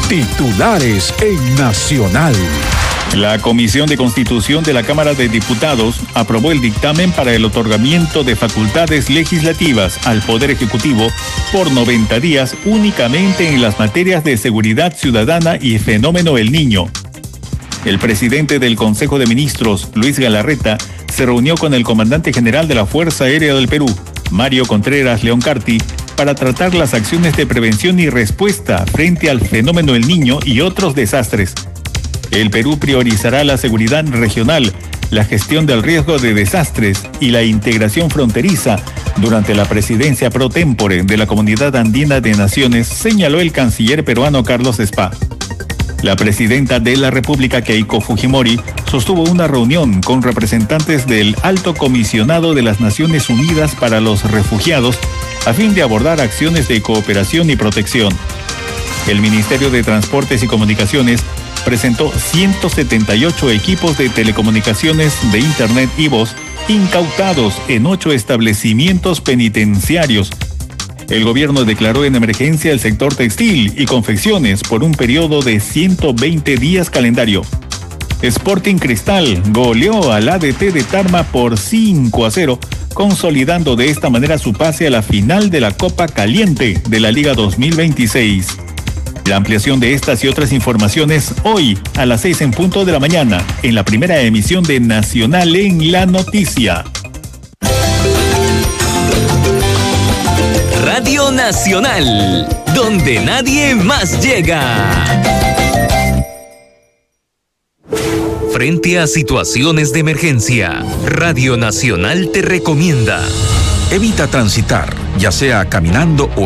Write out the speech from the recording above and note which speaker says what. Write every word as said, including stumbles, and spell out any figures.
Speaker 1: Titulares en Nacional.
Speaker 2: La Comisión de Constitución de la Cámara de Diputados aprobó el dictamen para el otorgamiento de facultades legislativas al Poder Ejecutivo por noventa días únicamente en las materias de seguridad ciudadana y fenómeno El Niño. El presidente del Consejo de Ministros, Luis Galarreta, se reunió con el comandante general de la Fuerza Aérea del Perú, Mario Contreras Leoncarti, para tratar las acciones de prevención y respuesta frente al fenómeno El Niño y otros desastres. El Perú priorizará la seguridad regional, la gestión del riesgo de desastres y la integración fronteriza durante la presidencia pro tempore de la Comunidad Andina de Naciones, señaló el canciller peruano Carlos Spa. La presidenta de la República, Keiko Fujimori, sostuvo una reunión con representantes del Alto Comisionado de las Naciones Unidas para los Refugiados a fin de abordar acciones de cooperación y protección. El Ministerio de Transportes y Comunicaciones presentó ciento setenta y ocho equipos de telecomunicaciones de Internet y voz incautados en ocho establecimientos penitenciarios. El gobierno declaró en emergencia el sector textil y confecciones por un periodo de ciento veinte días calendario. Sporting Cristal goleó al A D T de Tarma por cinco a cero, consolidando de esta manera su pase a la final de la Copa Caliente de la Liga dos mil veintiséis. La ampliación de estas y otras informaciones hoy a las seis en punto de la mañana en la primera emisión de Nacional en la Noticia.
Speaker 3: Radio Nacional, donde nadie más llega. Frente a situaciones de emergencia, Radio Nacional te recomienda:
Speaker 1: evita transitar, ya sea caminando o